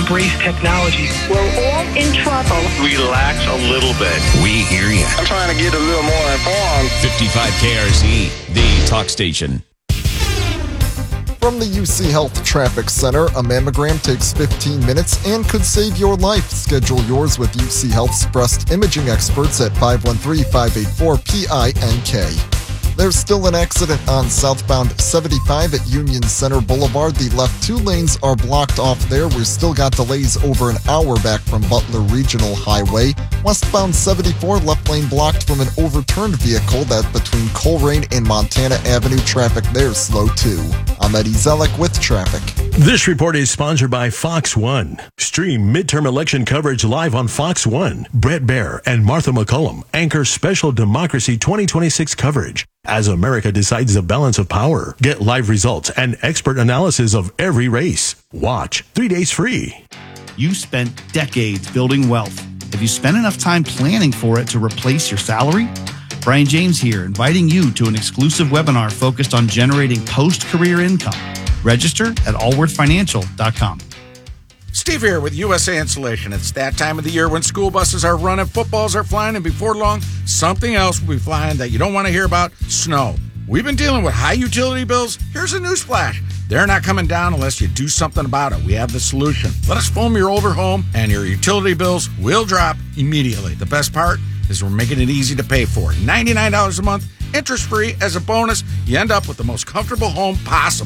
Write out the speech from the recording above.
embrace technology. We're all in trouble. Relax a little bit. We hear you. I'm trying to get a little more informed. 55 KRC, the talk station. From the UC Health Traffic Center, a mammogram takes 15 minutes and could save your life. Schedule yours with UC Health's breast imaging experts at 513-584-PINK. There's still an accident on southbound 75 at Union Center Boulevard. The left two lanes are blocked off there. We've still got delays over an hour back from Butler Regional Highway. Westbound 74, left lane blocked from an overturned vehicle. That between Coleraine and Montana Avenue. Traffic there slow too. I'm Eddie Zellick with traffic. This report is sponsored by Fox One. Stream midterm election coverage live on Fox One. Brett Baer and Martha McCullum anchor special Democracy 2026 coverage as America decides the balance of power. Get live results and expert analysis of every race. Watch 3 days free. You spent decades building wealth. Have you spent enough time planning for it to replace your salary? Brian James here, inviting you to an exclusive webinar focused on generating post-career income. Register at allworthfinancial.com. Steve here with USA Insulation. It's that time of the year when school buses are running, footballs are flying, and before long, something else will be flying that you don't want to hear about: snow. We've been dealing with high utility bills. Here's a newsflash: they're not coming down unless you do something about it. We have the solution. Let us foam your older home, and your utility bills will drop immediately. The best part is we're making it easy to pay for. $99 a month, interest-free. As a bonus, you end up with the most comfortable home possible.